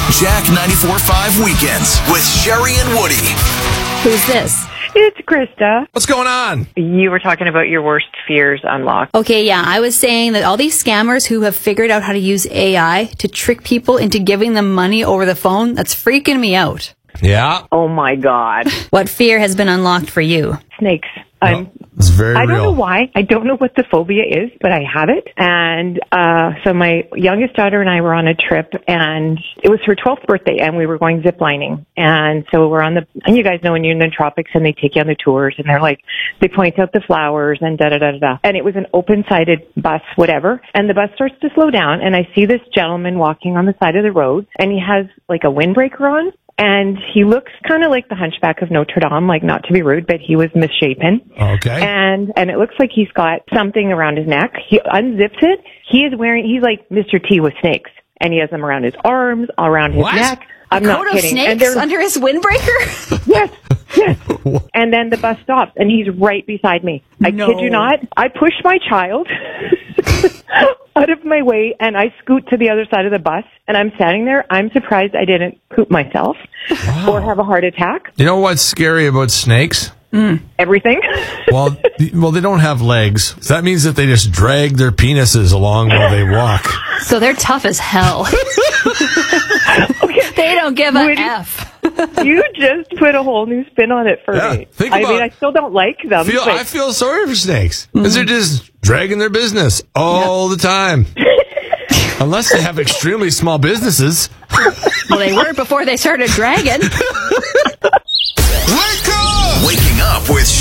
Jack 94.5 Weekends with Sherry and Woody. Who's this? It's Krista. What's going on? You were talking about your worst fears unlocked. Okay, yeah, I was saying that all these scammers who have figured out how to use AI to trick people into giving them money over the phone, that's freaking me out. Yeah. Oh my God. What fear has been unlocked for you? Snakes. It's very real. I don't know why. I don't know what the phobia is, but I have it. And so my youngest daughter and I were on a trip, and it was her 12th birthday, and we were going ziplining. And so we're and you guys know when you're in the tropics and they take you on the tours, and they point out the flowers and da-da-da-da-da. And it was an open-sided bus, whatever. And the bus starts to slow down, and I see this gentleman walking on the side of the road, and he has like a windbreaker on. And he looks kind of like the Hunchback of Notre Dame, like not to be rude, but he was misshapen. Okay. And it looks like he's got something around his neck. He unzips it. He's like Mr. T with snakes. And he has them around his arms, around his neck. I'm not kidding. Snakes and they're under his windbreaker? Yes. And then the bus stops and he's right beside me. I kid you not. I push my child out of my way and I scoot to the other side of the bus and I'm standing there. I'm surprised I didn't poop myself or have a heart attack. You know what's scary about snakes? Everything. Well, they don't have legs. So that means that they just drag their penises along while they walk. So they're tough as hell. Okay. They don't give a F. You just put a whole new spin on it for me. I still don't like them. I feel sorry for snakes because they're just dragging their business all the time. Unless they have extremely small businesses. Well, they were before they started dragging. Wake up! Waking up with